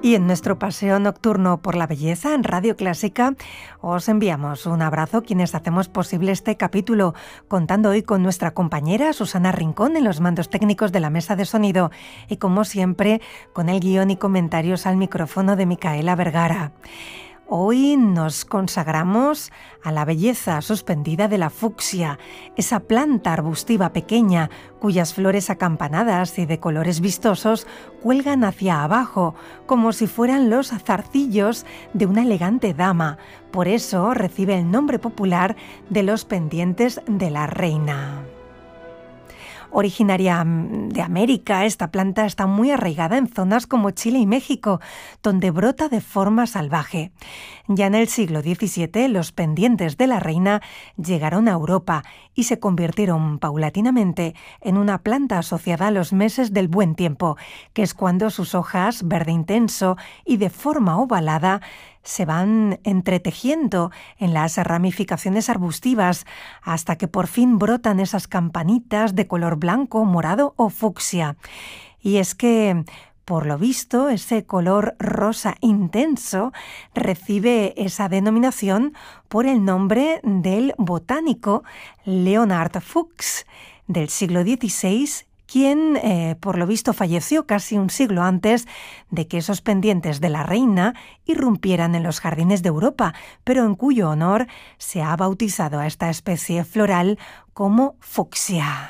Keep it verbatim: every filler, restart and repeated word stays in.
Y en nuestro paseo nocturno por la belleza en Radio Clásica os enviamos un abrazo quienes hacemos posible este capítulo, contando hoy con nuestra compañera Susana Rincón en los mandos técnicos de la mesa de sonido y como siempre con el guión y comentarios al micrófono de Micaela Vergara. Hoy nos consagramos a la belleza suspendida de la fucsia, esa planta arbustiva pequeña cuyas flores acampanadas y de colores vistosos cuelgan hacia abajo, como si fueran los zarcillos de una elegante dama. Por eso recibe el nombre popular de los pendientes de la reina. Originaria de América, esta planta está muy arraigada en zonas como Chile y México, donde brota de forma salvaje. Ya en el siglo diecisiete, los pendientes de la reina llegaron a Europa y se convirtieron paulatinamente en una planta asociada a los meses del buen tiempo, que es cuando sus hojas, verde intenso y de forma ovalada, se van entretejiendo en las ramificaciones arbustivas hasta que por fin brotan esas campanitas de color blanco, morado o fucsia. Y es que, por lo visto, ese color rosa intenso recibe esa denominación por el nombre del botánico Leonard Fuchs del siglo dieciséis, quien, eh, por lo visto, falleció casi un siglo antes de que esos pendientes de la reina irrumpieran en los jardines de Europa, pero en cuyo honor se ha bautizado a esta especie floral como fucsia.